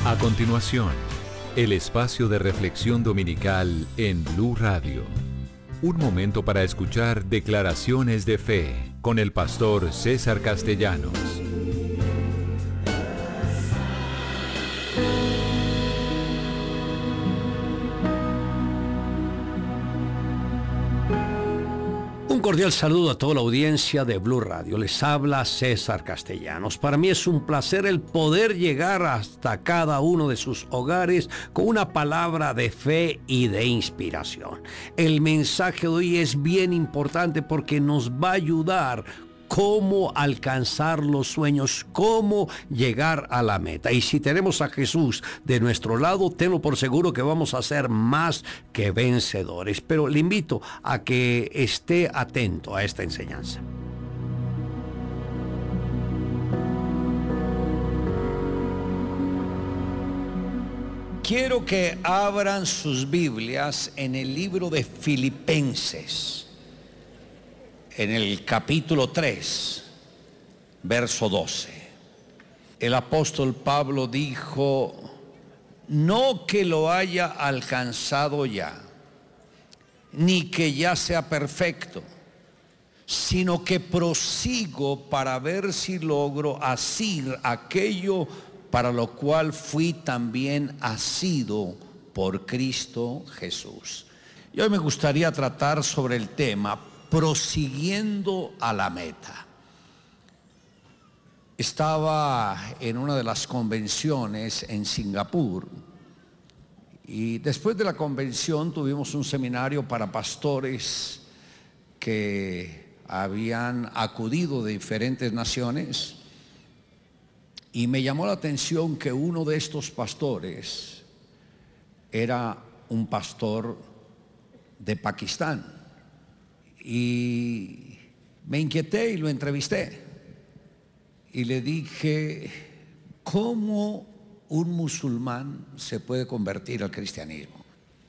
A continuación, el espacio de reflexión dominical en Blue Radio. Un momento para escuchar declaraciones de fe con el pastor César Castellanos. Un cordial saludo a toda la audiencia de Blue Radio. Les habla César Castellanos. Para mí es un placer el poder llegar hasta cada uno de sus hogares con una palabra de fe y de inspiración. El mensaje de hoy es bien importante porque nos va a ayudar cómo alcanzar los sueños, cómo llegar a la meta. Y si tenemos a Jesús de nuestro lado, tenlo por seguro que vamos a ser más que vencedores. Pero le invito a que esté atento a esta enseñanza. Quiero que abran sus Biblias en el libro de Filipenses. En el capítulo 3, verso 12, el apóstol Pablo dijo: no que lo haya alcanzado ya, ni que ya sea perfecto, sino que prosigo para ver si logro asir aquello para lo cual fui también asido por Cristo Jesús. Y hoy me gustaría tratar sobre el tema prosiguiendo a la meta. Estaba en una de las convenciones en Singapur y después de la convención tuvimos un seminario para pastores que habían acudido de diferentes naciones, y me llamó la atención que uno de estos pastores era un pastor de Pakistán. Y me inquieté y lo entrevisté. Y le dije: ¿cómo un musulmán se puede convertir al cristianismo?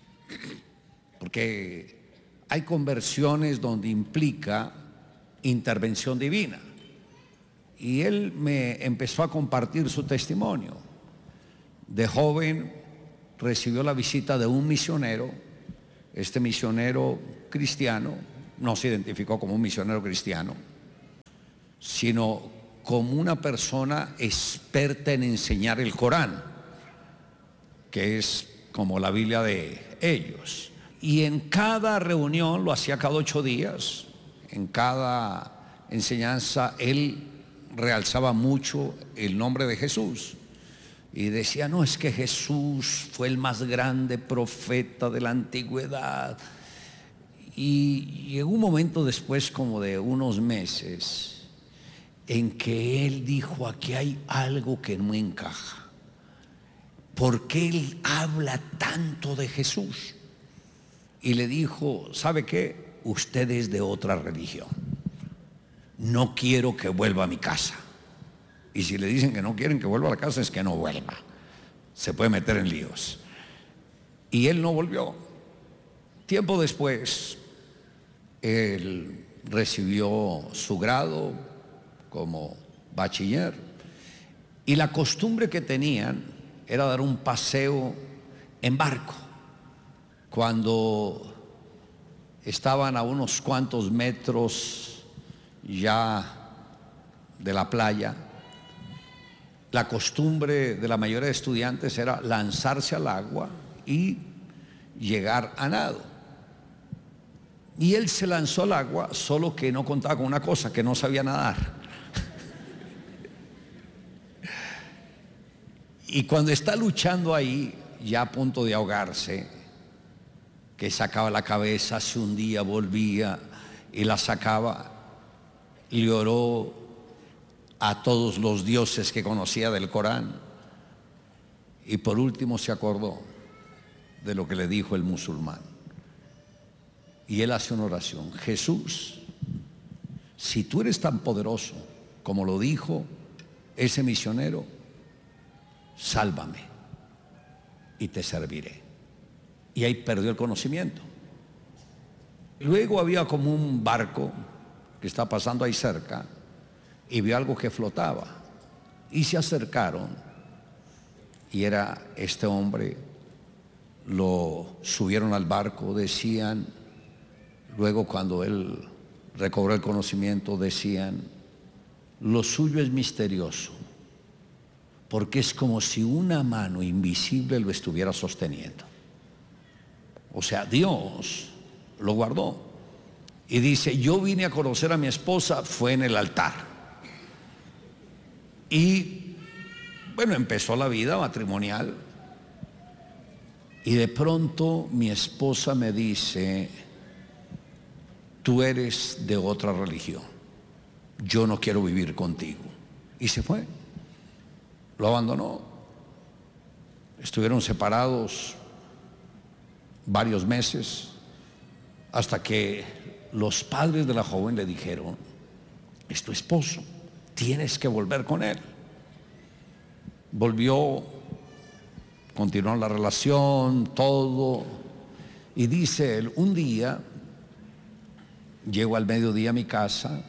Porque hay conversiones donde implica intervención divina. Y él me empezó a compartir su testimonio. De joven recibió la visita de un misionero. Este misionero cristiano no se identificó como un misionero cristiano, sino como una persona experta en enseñar el Corán, que es como la Biblia de ellos. Y en cada reunión, lo hacía cada 8 días, en cada enseñanza, él realzaba mucho el nombre de Jesús. Y decía: no, es que Jesús fue el más grande profeta de la antigüedad. Y llegó un momento después, como de unos meses, en que él dijo: aquí hay algo que no encaja. ¿Por qué él habla tanto de Jesús? Y le dijo: ¿sabe qué? Usted es de otra religión. No quiero que vuelva a mi casa. Y si le dicen que no quieren que vuelva a la casa, es que no vuelva. Se puede meter en líos. Y él no volvió. Tiempo después, él recibió su grado como bachiller, y la costumbre que tenían era dar un paseo en barco. Cuando estaban a unos cuantos metros ya de la playa, la costumbre de la mayoría de estudiantes era lanzarse al agua y llegar a nado. Y él se lanzó al agua, solo que no contaba con una cosa: que no sabía nadar. Y cuando está luchando ahí, ya a punto de ahogarse, que sacaba la cabeza, se hundía, volvía y la sacaba, le oró a todos los dioses que conocía del Corán, y por último se acordó de lo que le dijo el musulmán. Y él hace una oración: Jesús, si tú eres tan poderoso como lo dijo ese misionero, sálvame y te serviré. Y ahí perdió el conocimiento. Luego había como un barco que está pasando ahí cerca y vio algo que flotaba, y se acercaron y era este hombre. Lo subieron al barco, decían, luego cuando él recobró el conocimiento, decían, lo suyo es misterioso, porque es como si una mano invisible lo estuviera sosteniendo. O sea, Dios lo guardó. Y dice, yo vine a conocer a mi esposa, fue en el altar. Y bueno, empezó la vida matrimonial. Y de pronto mi esposa me dice, tú eres de otra religión, yo no quiero vivir contigo. Y se fue, lo abandonó. Estuvieron separados varios meses hasta que los padres de la joven le dijeron, es tu esposo, tienes que volver con él. Volvió, continuó la relación, todo. Y dice él, un día llego al mediodía a mi casa,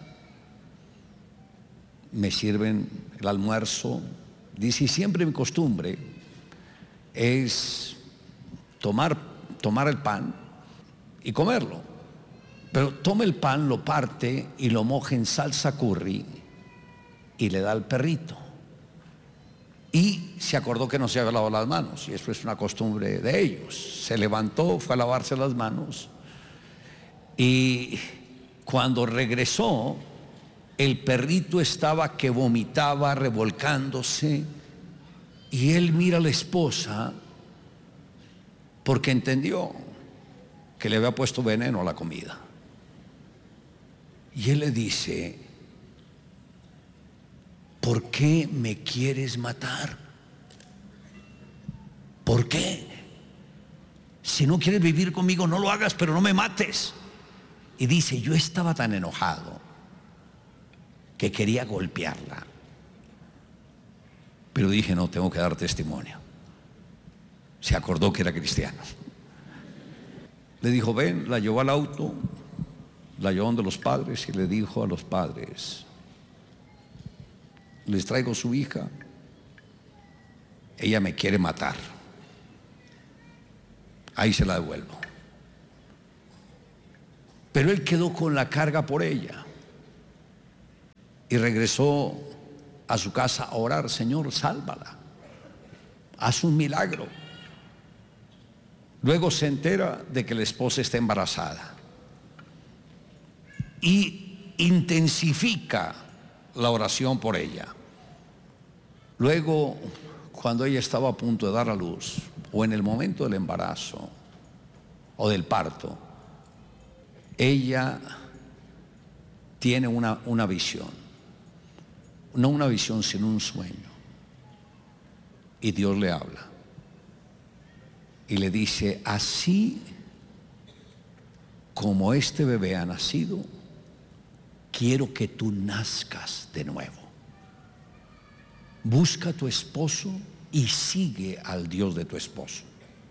me sirven el almuerzo. Dice, y siempre mi costumbre es tomar el pan y comerlo. Pero toma el pan, lo parte y lo moja en salsa curry y le da al perrito. Y se acordó que no se había lavado las manos, y eso es una costumbre de ellos. Se levantó, fue a lavarse las manos, y cuando regresó, el perrito estaba que vomitaba, revolcándose, y él mira a la esposa porque entendió que le había puesto veneno a la comida. Y él le dice, ¿por qué me quieres matar? ¿Por qué? Si no quieres vivir conmigo, no lo hagas, pero no me mates. Y dice, yo estaba tan enojado que quería golpearla, pero dije, no, tengo que dar testimonio. Se acordó que era cristiano. Le dijo, ven, la llevó al auto, la llevó donde los padres y le dijo a los padres, les traigo su hija, ella me quiere matar, ahí se la devuelvo. Pero él quedó con la carga por ella y regresó a su casa a orar, Señor, sálvala, haz un milagro. Luego se entera de que la esposa está embarazada y intensifica la oración por ella. Luego, cuando ella estaba a punto de dar a luz, o en el momento del embarazo o del parto, ella tiene una visión, no una visión sino un sueño, y Dios le habla y le dice, así como este bebé ha nacido, quiero que tú nazcas de nuevo. Busca a tu esposo y sigue al Dios de tu esposo.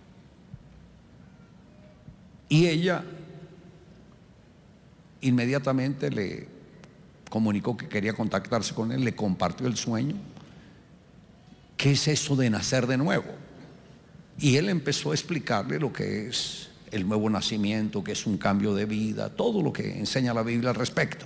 Y ella inmediatamente le comunicó que quería contactarse con él, le compartió el sueño. ¿Qué es eso de nacer de nuevo? Y él empezó a explicarle lo que es el nuevo nacimiento, que es un cambio de vida, todo lo que enseña la Biblia al respecto.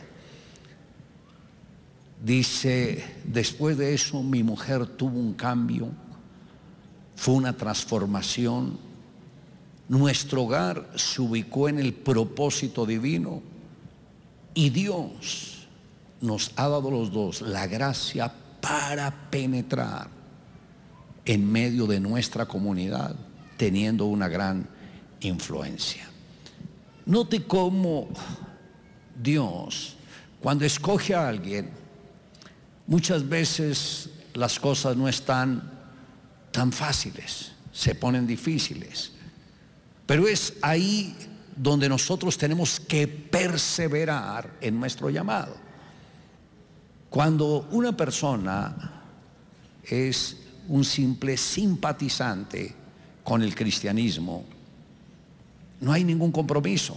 Dice, después de eso mi mujer tuvo un cambio, fue una transformación. Nuestro hogar se ubicó en el propósito divino y Dios nos ha dado los dos la gracia para penetrar en medio de nuestra comunidad, teniendo una gran influencia. Note cómo Dios, cuando escoge a alguien, muchas veces las cosas no están tan fáciles, se ponen difíciles, pero es ahí donde nosotros tenemos que perseverar en nuestro llamado. Cuando una persona es un simple simpatizante con el cristianismo, no hay ningún compromiso.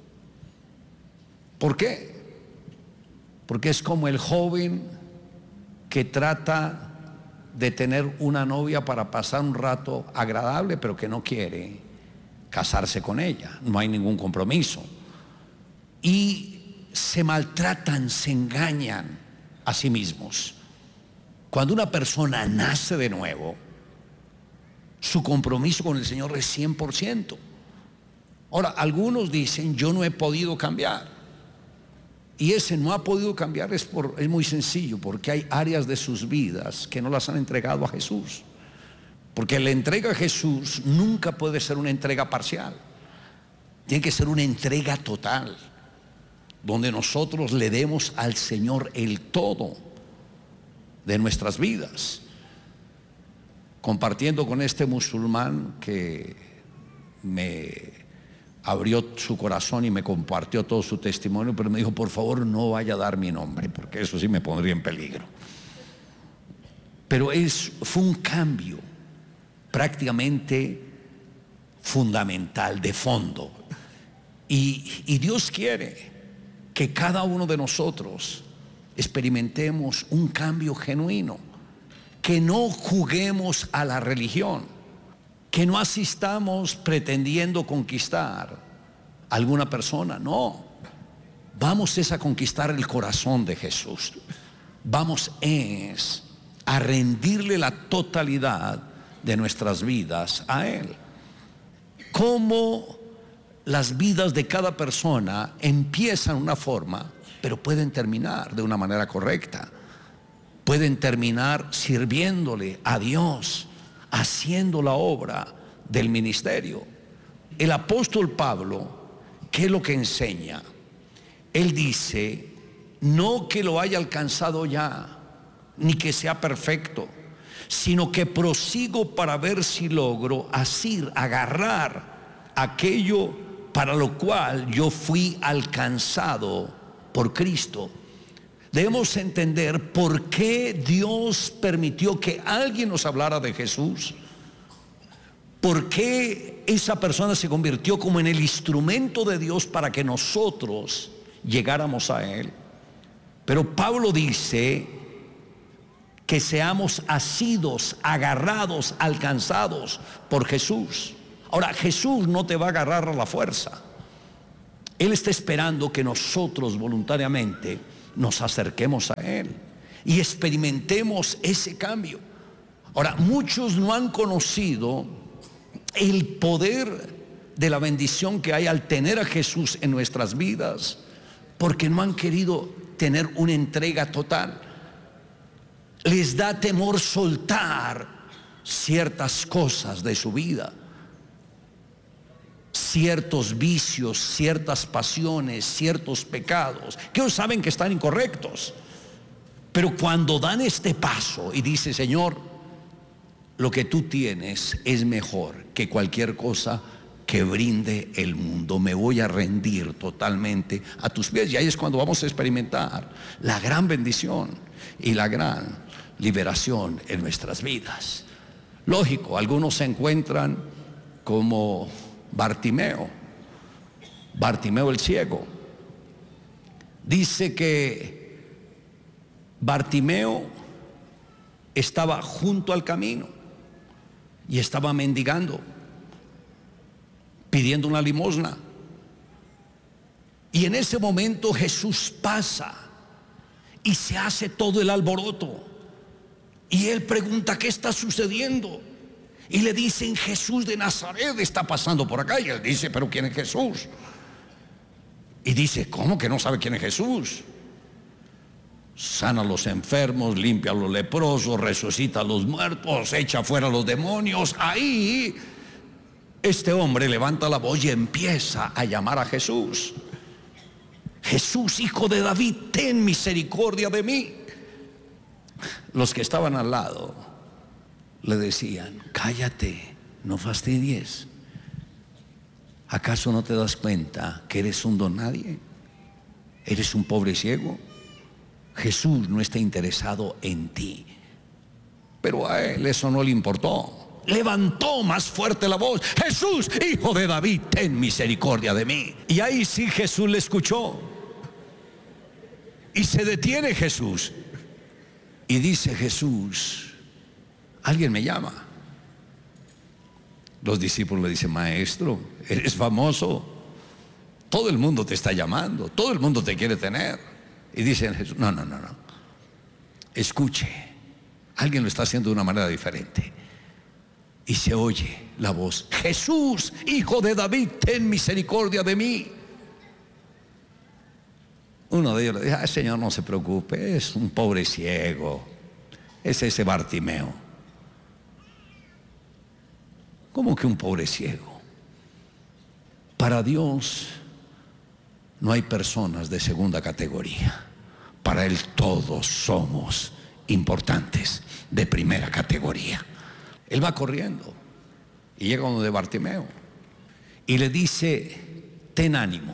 ¿Por qué? Porque es como el joven que trata de tener una novia para pasar un rato agradable, pero que no quiere casarse con ella. No hay ningún compromiso. Y se maltratan, se engañan a sí mismos. Cuando una persona nace de nuevo, su compromiso con el Señor es 100%. Ahora, algunos dicen, yo no he podido cambiar. Y ese no ha podido cambiar es muy sencillo, porque hay áreas de sus vidas que no las han entregado a Jesús. Porque la entrega a Jesús nunca puede ser una entrega parcial. Tiene que ser una entrega total, donde nosotros le demos al Señor el todo de nuestras vidas. Compartiendo con este musulmán que me abrió su corazón y me compartió todo su testimonio, pero me dijo, por favor no vaya a dar mi nombre, porque eso sí me pondría en peligro. Pero fue un cambio prácticamente fundamental, de fondo. Y Dios quiere que cada uno de nosotros experimentemos un cambio genuino, que no juguemos a la religión, que no asistamos pretendiendo conquistar a alguna persona. No, vamos a conquistar el corazón de Jesús. Vamos a rendirle la totalidad de nuestras vidas a Él. Cómo las vidas de cada persona empiezan de una forma, pero pueden terminar de una manera correcta. Pueden terminar sirviéndole a Dios, haciendo la obra del ministerio. El apóstol Pablo, ¿qué es lo que enseña? Él dice, no que lo haya alcanzado ya, ni que sea perfecto, sino que prosigo para ver si logro asir, agarrar aquello para lo cual yo fui alcanzado por Cristo. Debemos entender por qué Dios permitió que alguien nos hablara de Jesús, por qué esa persona se convirtió como en el instrumento de Dios para que nosotros llegáramos a Él. Pero Pablo dice que seamos asidos, agarrados, alcanzados por Jesús. Ahora, Jesús no te va a agarrar a la fuerza. Él está esperando que nosotros voluntariamente nos acerquemos a Él y experimentemos ese cambio. Ahora, muchos no han conocido el poder de la bendición que hay al tener a Jesús en nuestras vidas, porque no han querido tener una entrega total. Les da temor soltar ciertas cosas de su vida, ciertos vicios, ciertas pasiones, ciertos pecados, que ellos saben que están incorrectos. Pero cuando dan este paso y dice, Señor, lo que tú tienes es mejor que cualquier cosa que brinde el mundo, me voy a rendir totalmente a tus pies. Y ahí es cuando vamos a experimentar la gran bendición y la gran liberación en nuestras vidas. Lógico, algunos se encuentran como Bartimeo el ciego. Dice que Bartimeo estaba junto al camino y estaba mendigando, pidiendo una limosna. Y en ese momento Jesús pasa y se hace todo el alboroto. Y él pregunta, ¿qué está sucediendo? Y le dicen, Jesús de Nazaret está pasando por acá. Y él dice, ¿pero quién es Jesús? Y dice, ¿cómo que no sabe quién es Jesús? Sana a los enfermos, limpia a los leprosos, resucita a los muertos, echa fuera a los demonios. Ahí este hombre levanta la voz y empieza a llamar a Jesús. Jesús, hijo de David, ten misericordia de mí. Los que estaban al lado le decían, cállate, no fastidies. ¿Acaso no te das cuenta que eres un don nadie? ¿Eres un pobre ciego? Jesús no está interesado en ti. Pero a él eso no le importó. Levantó más fuerte la voz, Jesús, hijo de David, ten misericordia de mí. Y ahí sí Jesús le escuchó. Y se detiene Jesús. Y dice Jesús, alguien me llama. Los discípulos le dicen: maestro, eres famoso, todo el mundo te está llamando, todo el mundo te quiere tener. Y dicen: Jesús, no, escuche, alguien lo está haciendo de una manera diferente. Y se oye la voz: Jesús, hijo de David, ten misericordia de mí. Uno de ellos le dice: ay, Señor, no se preocupe, es un pobre ciego, es ese Bartimeo. ¿Cómo que un pobre ciego? Para Dios no hay personas de segunda categoría. Para Él todos somos importantes, de primera categoría. Él va corriendo y llega uno de Bartimeo y le dice: ten ánimo,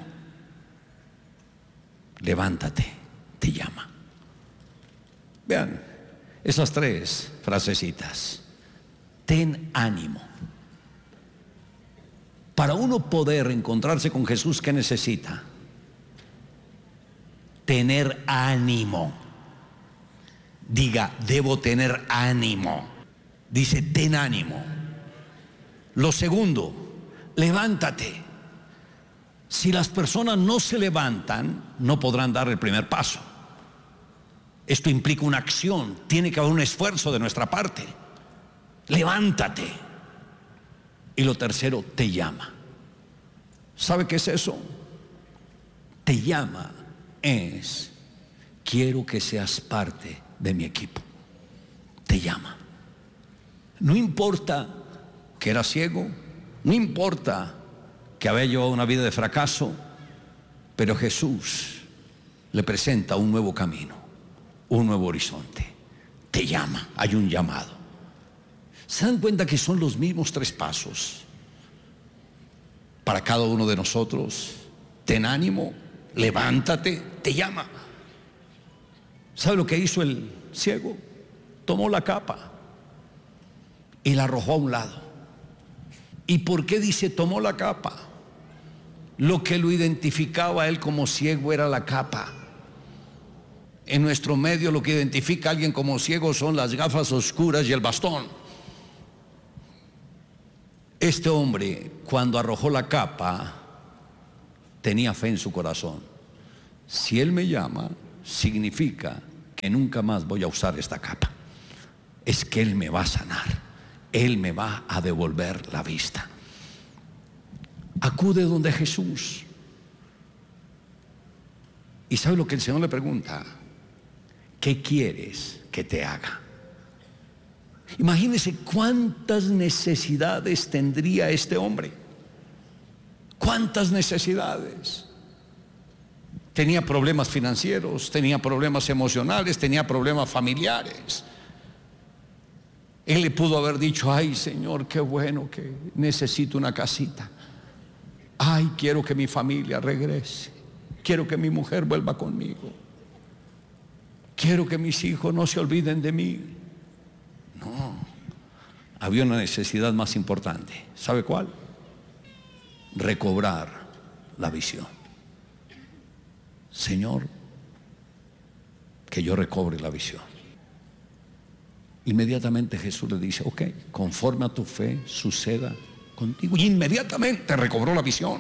levántate, te llama. Vean esas tres frasecitas: ten ánimo. Para uno poder encontrarse con Jesús, ¿qué necesita? Tener ánimo. Diga: debo tener ánimo. Dice: ten ánimo. Lo segundo: levántate. Si las personas no se levantan, no podrán dar el primer paso. Esto implica una acción, tiene que haber un esfuerzo de nuestra parte. Levántate. Y lo tercero: te llama. ¿Sabe qué es eso? Te llama es: quiero que seas parte de mi equipo. Te llama. No importa que era ciego, no importa que había llevado una vida de fracaso, pero Jesús le presenta un nuevo camino, un nuevo horizonte. Te llama, hay un llamado. ¿Se dan cuenta que son los mismos tres pasos para cada uno de nosotros? Ten ánimo, levántate, te llama. ¿Sabe lo que hizo el ciego? Tomó la capa y la arrojó a un lado. ¿Y por qué dice tomó la capa? Lo que lo identificaba a él como ciego era la capa. En nuestro medio lo que identifica a alguien como ciego son las gafas oscuras y el bastón. Este hombre, cuando arrojó la capa, tenía fe en su corazón. Si Él me llama, significa que nunca más voy a usar esta capa. Es que Él me va a sanar. Él me va a devolver la vista. Acude donde Jesús. ¿Y sabe lo que el Señor le pregunta? ¿Qué quieres que te haga? Imagínese cuántas necesidades tendría este hombre. ¿Cuántas necesidades? Tenía problemas financieros, tenía problemas emocionales, tenía problemas familiares. Él le pudo haber dicho: ay, Señor, qué bueno que necesito una casita. Ay, quiero que mi familia regrese. Quiero que mi mujer vuelva conmigo. Quiero que mis hijos no se olviden de mí. No, había una necesidad más importante. ¿Sabe cuál? Recobrar la visión. Señor, que yo recobre la visión. Inmediatamente Jesús le dice: ok, conforme a tu fe suceda contigo. Y inmediatamente recobró la visión.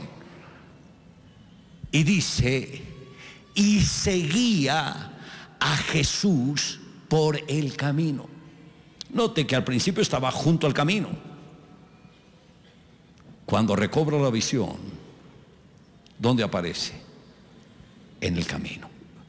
Y dice: y seguía a Jesús por el camino. Note que al principio estaba junto al camino. Cuando recobra la visión, ¿dónde aparece? En el camino.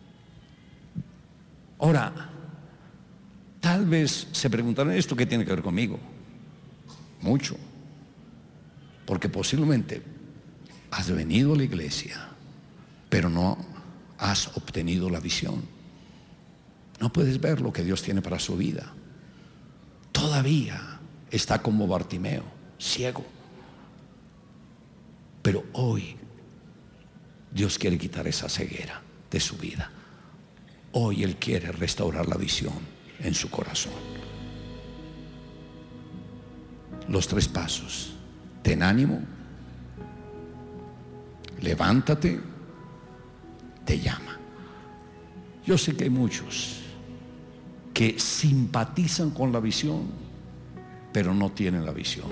Ahora, tal vez se preguntarán: ¿esto qué tiene que ver conmigo? Mucho. Porque posiblemente has venido a la iglesia, pero no has obtenido la visión. No puedes ver lo que Dios tiene para su vida. Todavía está como Bartimeo, ciego. Pero hoy Dios quiere quitar esa ceguera de su vida. Hoy Él quiere restaurar la visión en su corazón. Los tres pasos: ten ánimo, levántate, te llama. Yo sé que hay muchos que simpatizan con la visión, pero no tienen la visión.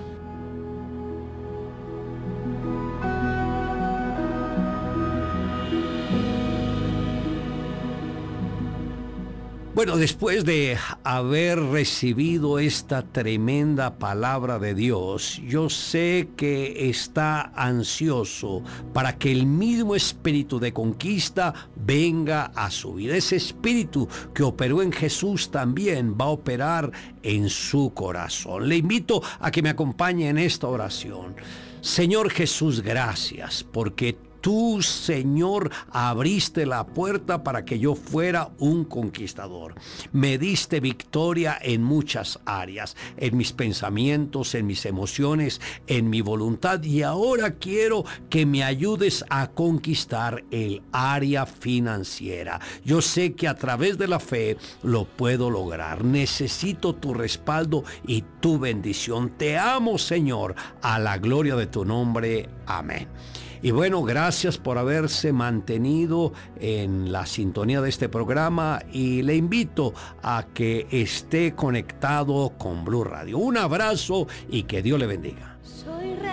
Bueno, después de haber recibido esta tremenda palabra de Dios, yo sé que está ansioso para que el mismo espíritu de conquista venga a su vida. Ese espíritu que operó en Jesús también va a operar en su corazón. Le invito a que me acompañe en esta oración. Señor Jesús, gracias porque tú, Señor, abriste la puerta para que yo fuera un conquistador. Me diste victoria en muchas áreas, en mis pensamientos, en mis emociones, en mi voluntad. Y ahora quiero que me ayudes a conquistar el área financiera. Yo sé que a través de la fe lo puedo lograr. Necesito tu respaldo y tu bendición. Te amo, Señor, a la gloria de tu nombre. Amén. Y bueno, gracias por haberse mantenido en la sintonía de este programa y le invito a que esté conectado con Blue Radio. Un abrazo y que Dios le bendiga.